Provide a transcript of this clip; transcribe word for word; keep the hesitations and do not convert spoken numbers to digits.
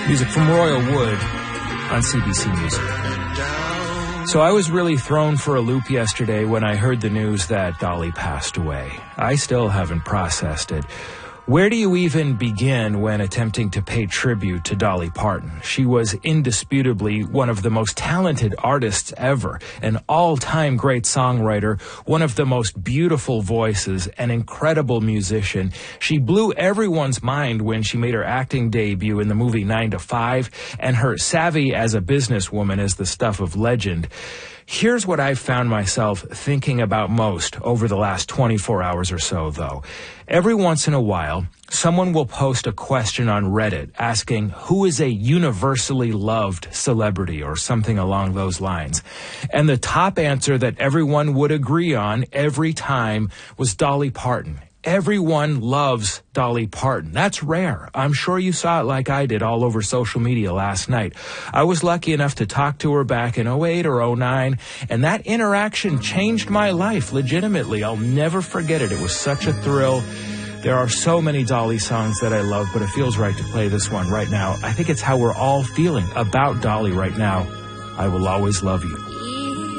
Music from Royal Wood on C B C Music. So I was really thrown for a loop yesterday when I heard the news that Dolly passed away. I still haven't processed it. Where do you even begin when attempting to pay tribute to Dolly Parton? She was indisputably one of the most talented artists ever, an all-time great songwriter, one of the most beautiful voices, an incredible musician. She blew everyone's mind when she made her acting debut in the movie nine to five, and her savvy as a businesswoman is the stuff of legend. Here's what I've found myself thinking about most over the last twenty-four hours or so, though. Every once in a while, someone will post a question on Reddit asking who is a universally loved celebrity or something along those lines. And the top answer that everyone would agree on every time was Dolly Parton. Everyone loves Dolly Parton. That's rare. I'm sure you saw it like I did all over social media last night. I was lucky enough to talk to her back in oh eight or oh nine, and that interaction changed my life legitimately. I'll never forget it. It was such a thrill. There are so many Dolly songs that I love, but it feels right to play this one right now. I think it's how we're all feeling about Dolly right now. I Will Always Love You.